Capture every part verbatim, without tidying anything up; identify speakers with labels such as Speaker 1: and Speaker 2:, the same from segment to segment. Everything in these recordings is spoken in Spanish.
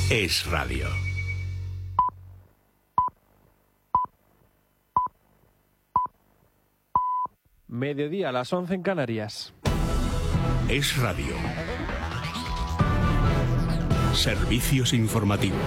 Speaker 1: Es Radio.
Speaker 2: Mediodía a las once en Canarias.
Speaker 1: Es Radio. Servicios informativos.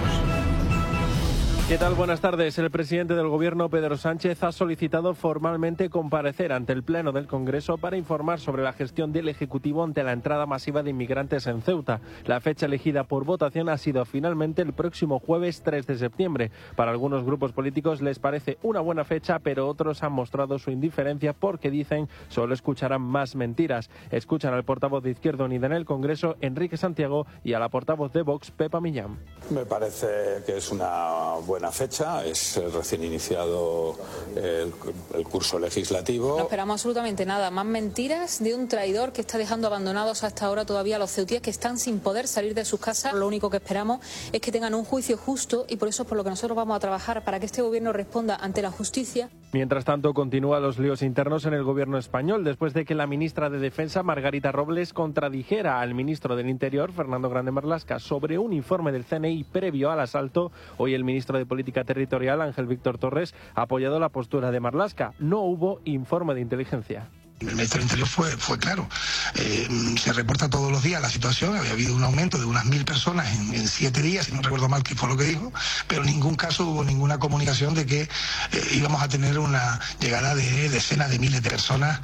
Speaker 2: ¿Qué tal? Buenas tardes. El presidente del Gobierno, Pedro Sánchez, ha solicitado formalmente comparecer ante el Pleno del Congreso para informar sobre la gestión del Ejecutivo ante la entrada masiva de inmigrantes en Ceuta. La fecha elegida por votación ha sido finalmente el próximo jueves tres de septiembre. Para algunos grupos políticos les parece una buena fecha, pero otros han mostrado su indiferencia porque dicen solo escucharán más mentiras. Escuchan al portavoz de Izquierda Unida en el Congreso, Enrique Santiago, y a la portavoz de Vox, Pepa Millán.
Speaker 3: Me parece que es una buena fecha, es recién iniciado el, el curso legislativo.
Speaker 4: No esperamos absolutamente nada, más mentiras de un traidor que está dejando abandonados hasta ahora todavía a los ceutíes que están sin poder salir de sus casas. Lo único que esperamos es que tengan un juicio justo y por eso es por lo que nosotros vamos a trabajar para que este gobierno responda ante la justicia.
Speaker 2: Mientras tanto, continúan los líos internos en el gobierno español después de que la ministra de Defensa, Margarita Robles, contradijera al ministro del Interior, Fernando Grande Marlaska, sobre un informe del C N I previo al asalto. Hoy el ministro de Política Territorial, Ángel Víctor Torres, ha apoyado la postura de Marlaska. No hubo informe de inteligencia.
Speaker 5: El ministro del Interior fue, fue claro. Eh, se reporta todos los días la situación. Había habido un aumento de unas mil personas en, en siete días, si no recuerdo mal qué fue lo que dijo, pero en ningún caso hubo ninguna comunicación de que eh, íbamos a tener una llegada de decenas de miles de personas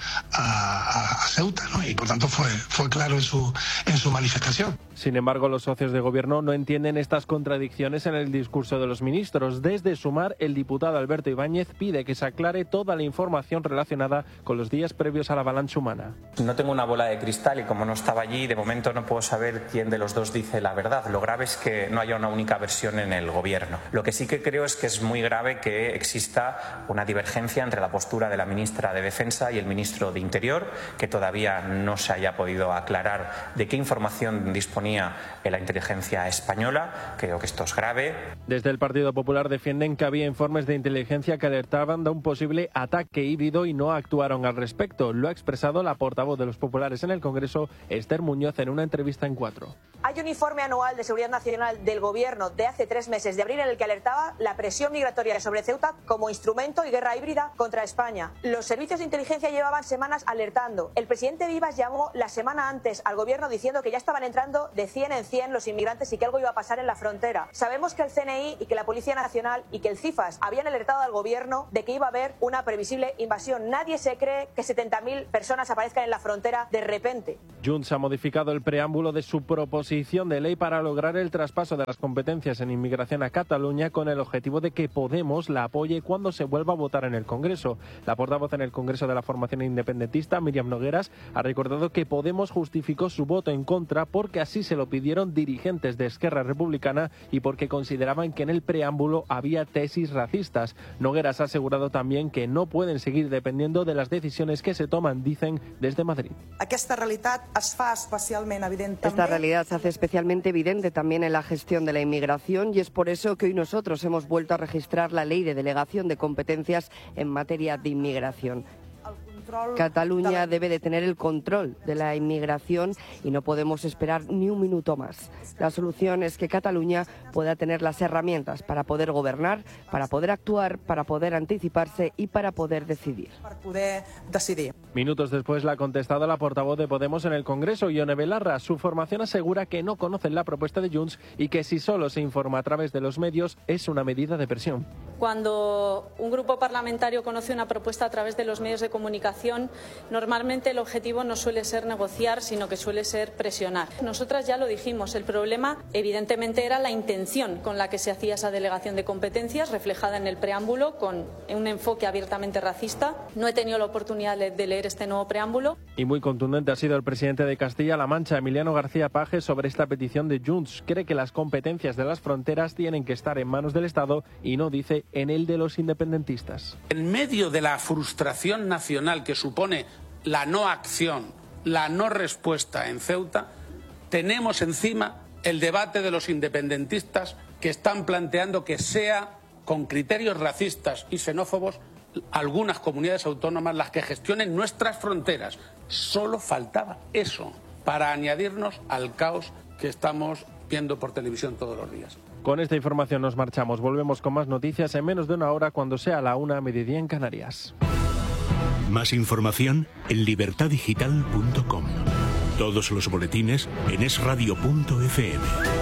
Speaker 5: a, a, a Ceuta, ¿no? Y por tanto fue, fue claro en su, en su manifestación.
Speaker 2: Sin embargo, los socios de gobierno no entienden estas contradicciones en el discurso de los ministros. Desde Sumar, el diputado Alberto Ibáñez pide que se aclare toda la información relacionada con los días previos a la avalancha humana.
Speaker 6: No tengo una bola de cristal y como no estaba allí, de momento no puedo saber quién de los dos dice la verdad. Lo grave es que no haya una única versión en el gobierno. Lo que sí que creo es que es muy grave que exista una divergencia entre la postura de la ministra de Defensa y el ministro de Interior, que todavía no se haya podido aclarar de qué información disponía la inteligencia española. Creo que esto es grave.
Speaker 2: Desde el Partido Popular defienden que había informes de inteligencia que alertaban de un posible ataque híbrido y no actuaron al respecto. Lo ha expresado la portavoz de los populares en el Congreso, Esther Muñoz, en una entrevista en Cuatro.
Speaker 7: Hay un informe anual de seguridad nacional del Gobierno de hace tres meses de abril en el que alertaba la presión migratoria sobre Ceuta como instrumento y guerra híbrida contra España. Los servicios de inteligencia llevaban semanas alertando. El presidente Vivas llamó la semana antes al Gobierno diciendo que ya estaban entrando de cien en cien los inmigrantes y que algo iba a pasar en la frontera. Sabemos que el C N I y que la Policía Nacional y que el CIFAS habían alertado al Gobierno de que iba a haber una previsible invasión. Nadie se cree que setenta mil personas aparezcan en la frontera de repente.
Speaker 2: Junts ha modificado el preámbulo de su proposición de ley para lograr el traspaso de las competencias en inmigración a Cataluña con el objetivo de que Podemos la apoye cuando se vuelva a votar en el Congreso. La portavoz en el Congreso de la formación independentista, Míriam Nogueras, ha recordado que Podemos justificó su voto en contra porque así se lo pidieron dirigentes de Esquerra Republicana y porque consideraban que en el preámbulo había tesis racistas. Nogueras ha asegurado también que no pueden seguir dependiendo de las decisiones que se toman, dicen, desde Madrid.
Speaker 8: Esta realidad es fa especialmente evidente.
Speaker 9: Esta realidad se hace especialmente evidente también en la gestión de la inmigración y es por eso que hoy nosotros hemos vuelto a registrar la Ley de Delegación de Competencias en materia de inmigración. Cataluña debe de tener el control de la inmigración y no podemos esperar ni un minuto más. La solución es que Cataluña pueda tener las herramientas para poder gobernar, para poder actuar, para poder anticiparse y para poder decidir.
Speaker 2: Minutos después la ha contestado la portavoz de Podemos en el Congreso, Ione Belarra. Su formación asegura que no conocen la propuesta de Junts y que si solo se informa a través de los medios es una medida de presión.
Speaker 4: Cuando un grupo parlamentario conoce una propuesta a través de los medios de comunicación, normalmente el objetivo no suele ser negociar, sino que suele ser presionar. Nosotras ya lo dijimos, el problema evidentemente era la intención con la que se hacía esa delegación de competencias, reflejada en el preámbulo, con un enfoque abiertamente racista. No he tenido la oportunidad de leer este nuevo preámbulo.
Speaker 2: Y muy contundente ha sido el presidente de Castilla-La Mancha, Emiliano García Paje, sobre esta petición de Junts. Cree que las competencias de las fronteras tienen que estar en manos del Estado y no, dice, en el de los independentistas.
Speaker 10: En medio de la frustración nacional que supone la no acción, la no respuesta en Ceuta, tenemos encima el debate de los independentistas que están planteando que sea con criterios racistas y xenófobos algunas comunidades autónomas las que gestionen nuestras fronteras. Solo faltaba eso para añadirnos al caos que estamos viendo por televisión todos los días.
Speaker 2: Con esta información nos marchamos. Volvemos con más noticias en menos de una hora cuando sea la una, mediodía en Canarias.
Speaker 1: Más información en libertad digital punto com. Todos los boletines en es radio punto efe eme.